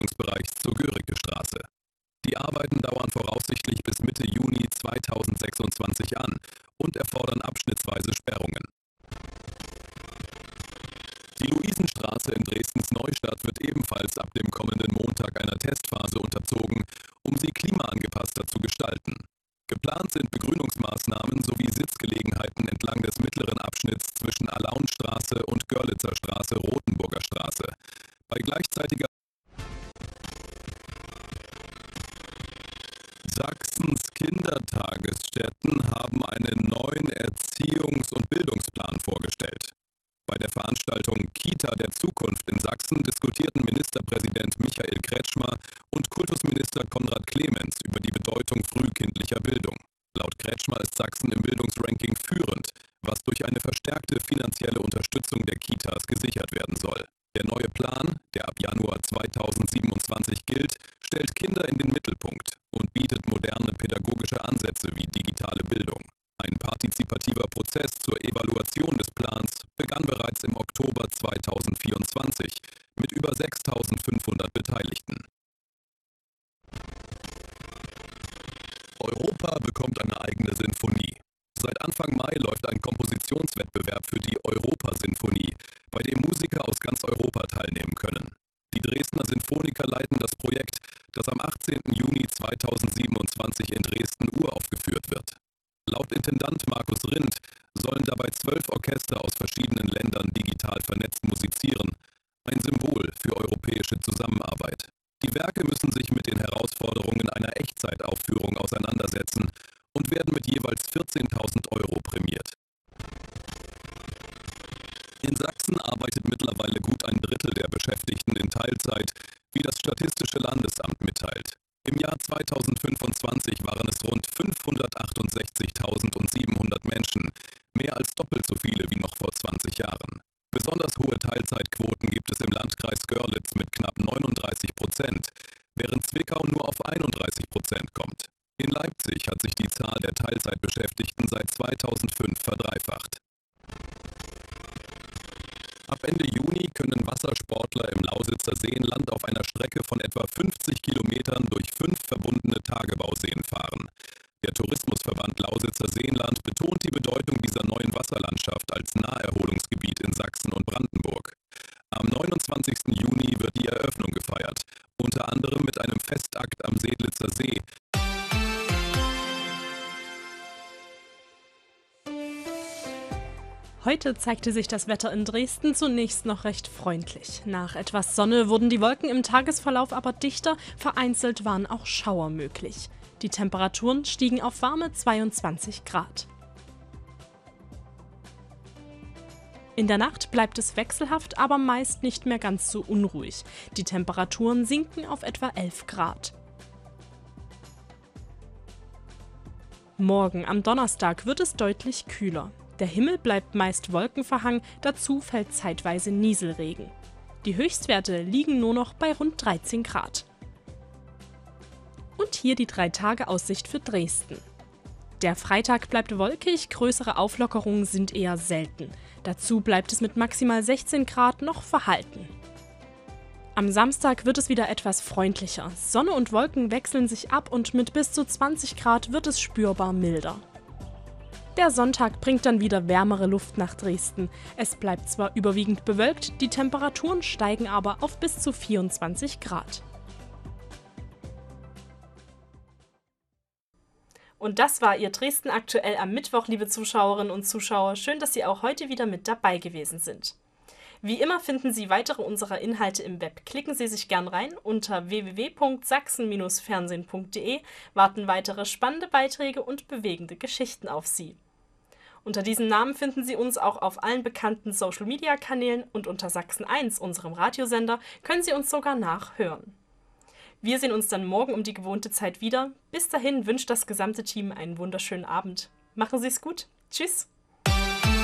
Bereichs zur Göricke-Straße. Die Arbeiten dauern voraussichtlich bis Mitte Juni 2026 an und erfordern abschnittsweise Sperrungen. Die Luisenstraße in Dresdens Neustadt wird ebenfalls ab dem kommenden Montag einer Testphase unterzogen, um sie klimaangepasster zu gestalten. Geplant sind Begrünungsmaßnahmen sowie Sitzgelegenheiten entlang des mittleren Abschnitts zwischen Alaunstraße und Görlitzer Straße-Rothenburger Straße. Bei gleichzeitiger Sachsens Kindertagesstätten haben einen neuen Erziehungs- und Bildungsplan vorgestellt. Bei der Veranstaltung Kita der Zukunft in Sachsen diskutierten Ministerpräsident Michael Kretschmer und Kultusminister Konrad Clemens über die Bedeutung frühkindlicher Bildung. Laut Kretschmer ist Sachsen im Bildungsranking führend, was durch eine verstärkte finanzielle Unterstützung der Kitas gesichert werden soll. Der neue Plan, der ab Januar 2027 gilt, stellt Kinder in den Mittelpunkt und bietet moderne pädagogische Ansätze wie digitale Bildung. Ein partizipativer Prozess zur Evaluation des Plans begann bereits im Oktober 2024 mit über 6.500 Beteiligten. Europa bekommt eine eigene Sinfonie. Seit Anfang Mai läuft ein Kompositionswettbewerb für die Europa-Sinfonie, bei dem Musiker aus ganz Europa teilnehmen können. Die Dresdner Sinfoniker leiten das Projekt, das am 18. Juni 2027 in Dresden uraufgeführt wird. Laut Intendant Markus Rindt sollen dabei 12 Orchester aus verschiedenen Ländern digital vernetzt musizieren, ein Symbol für europäische Zusammenarbeit. Die Werke müssen sich mit den Herausforderungen einer Echtzeitaufführung auseinandersetzen und werden mit jeweils 14.000 € prämiert. In Sachsen arbeitet mittlerweile gut ein Drittel der Beschäftigten in Teilzeit, wie das Statistische Landesamt mitteilt. Im Jahr 2025 waren es rund 568.700 Menschen, mehr als doppelt so viele wie noch vor 20 Jahren. Besonders hohe Teilzeitquoten gibt es im Landkreis Görlitz mit knapp 39%, während Zwickau nur auf 31% kommt. In Leipzig hat sich die Zahl der Teilzeitbeschäftigten seit 2005 verdreifacht. Ab Ende Juni können Wassersportler im Lausitzer Seenland auf einer Strecke von etwa 50 Kilometern durch 5 verbundene Tagebauseen fahren. Der Tourismusverband Lausitzer Seenland betont die Bedeutung dieser neuen Wasserlandschaft als Naherholungsgebiet in Sachsen und Brandenburg. Am 29. Juni wird die Eröffnung gefeiert, unter anderem mit einem Festakt am Sedlitzer See. Heute zeigte sich das Wetter in Dresden zunächst noch recht freundlich. Nach etwas Sonne wurden die Wolken im Tagesverlauf aber dichter, vereinzelt waren auch Schauer möglich. Die Temperaturen stiegen auf warme 22 Grad. In der Nacht bleibt es wechselhaft, aber meist nicht mehr ganz so unruhig. Die Temperaturen sinken auf etwa 11 Grad. Morgen am Donnerstag wird es deutlich kühler. Der Himmel bleibt meist wolkenverhangen, dazu fällt zeitweise Nieselregen. Die Höchstwerte liegen nur noch bei rund 13 Grad. Und hier die 3-Tage-Aussicht für Dresden. Der Freitag bleibt wolkig, größere Auflockerungen sind eher selten. Dazu bleibt es mit maximal 16 Grad noch verhalten. Am Samstag wird es wieder etwas freundlicher. Sonne und Wolken wechseln sich ab und mit bis zu 20 Grad wird es spürbar milder. Der Sonntag bringt dann wieder wärmere Luft nach Dresden. Es bleibt zwar überwiegend bewölkt, die Temperaturen steigen aber auf bis zu 24 Grad. Und das war Ihr Dresden aktuell am Mittwoch, liebe Zuschauerinnen und Zuschauer. Schön, dass Sie auch heute wieder mit dabei gewesen sind. Wie immer finden Sie weitere unserer Inhalte im Web. Klicken Sie sich gern rein. Unter www.sachsen-fernsehen.de warten weitere spannende Beiträge und bewegende Geschichten auf Sie. Unter diesem Namen finden Sie uns auch auf allen bekannten Social-Media-Kanälen und unter Sachsen 1, unserem Radiosender, können Sie uns sogar nachhören. Wir sehen uns dann morgen um die gewohnte Zeit wieder. Bis dahin wünscht das gesamte Team einen wunderschönen Abend. Machen Sie es gut. Tschüss.